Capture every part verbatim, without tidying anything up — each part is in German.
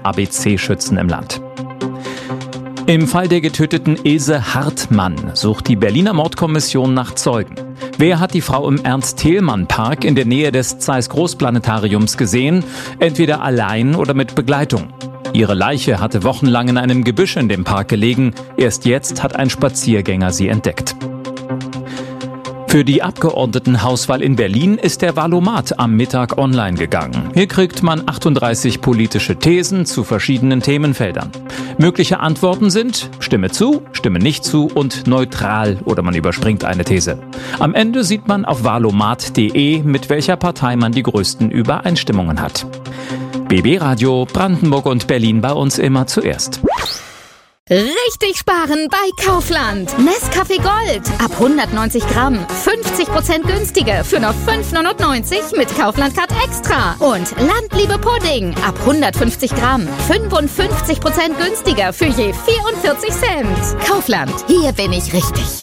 A B C-Schützen im Land. Im Fall der getöteten Ilse Hartmann sucht die Berliner Mordkommission nach Zeugen. Wer hat die Frau im Ernst-Thälmann-Park in der Nähe des Zeiss-Großplanetariums gesehen? Entweder allein oder mit Begleitung. Ihre Leiche hatte wochenlang in einem Gebüsch in dem Park gelegen. Erst jetzt hat ein Spaziergänger sie entdeckt. Für die Abgeordnetenhauswahl in Berlin ist der Wahlomat am Mittag online gegangen. Hier kriegt man achtunddreißig politische Thesen zu verschiedenen Themenfeldern. Mögliche Antworten sind Stimme zu, Stimme nicht zu und neutral oder man überspringt eine These. Am Ende sieht man auf wahlomat punkt de, mit welcher Partei man die größten Übereinstimmungen hat. B B Radio, Brandenburg und Berlin bei uns immer zuerst. Richtig sparen bei Kaufland. Nescafé Gold ab hundertneunzig Gramm. fünfzig Prozent günstiger für nur fünf neunundneunzig mit Kaufland Card Extra. Und Landliebe Pudding ab hundertfünfzig Gramm. fünfundfünfzig Prozent günstiger für je vierundvierzig Cent. Kaufland, hier bin ich richtig.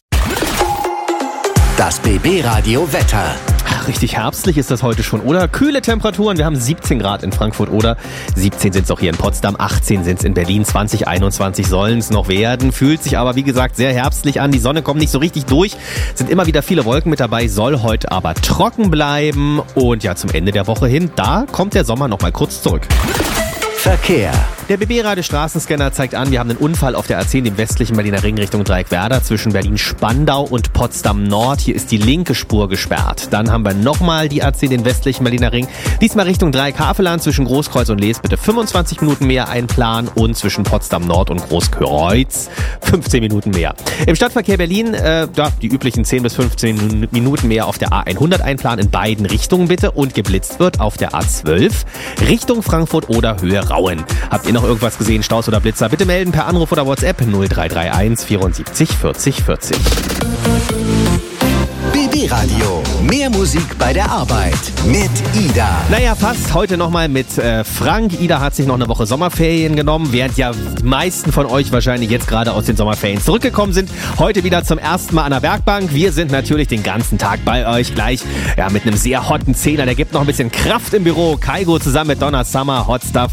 Das B B Radio Wetter. Richtig herbstlich ist das heute schon, oder? Kühle Temperaturen, wir haben siebzehn Grad in Frankfurt, oder? siebzehn sind es auch hier in Potsdam, achtzehn sind es in Berlin, zwanzig, einundzwanzig sollen es noch werden. Fühlt sich aber, wie gesagt, sehr herbstlich an. Die Sonne kommt nicht so richtig durch, sind immer wieder viele Wolken mit dabei, soll heute aber trocken bleiben. Und ja, zum Ende der Woche hin, da kommt der Sommer noch mal kurz zurück. Verkehr. Der B B-Radio Straßenscanner zeigt an, wir haben einen Unfall auf der A zehn im westlichen Berliner Ring Richtung Dreieckwerder zwischen Berlin-Spandau und Potsdam-Nord. Hier ist die linke Spur gesperrt. Dann haben wir nochmal die A zehn den westlichen Berliner Ring. Diesmal Richtung Dreieck-Havelland zwischen Großkreuz und Lees bitte fünfundzwanzig Minuten mehr einplanen und zwischen Potsdam-Nord und Großkreuz fünfzehn Minuten mehr. Im Stadtverkehr Berlin, äh, ja, die üblichen zehn bis fünfzehn Minuten mehr auf der A hundert einplanen, in beiden Richtungen bitte, und geblitzt wird auf der A zwölf Richtung Frankfurt oder Höhe Rauen. Habt ihr noch irgendwas gesehen, Staus oder Blitzer? Bitte melden per Anruf oder WhatsApp null drei drei eins vierundsiebzig vierzig vierzig. B B Radio. Mehr Musik bei der Arbeit mit Ida. Naja, fast. Heute nochmal mit äh, Frank. Ida hat sich noch eine Woche Sommerferien genommen, während ja die meisten von euch wahrscheinlich jetzt gerade aus den Sommerferien zurückgekommen sind. Heute wieder zum ersten Mal an der Werkbank. Wir sind natürlich den ganzen Tag bei euch, gleich ja mit einem sehr hotten Zehner. Der gibt noch ein bisschen Kraft im Büro. Kaigo zusammen mit Donna Summer, Hot Stuff.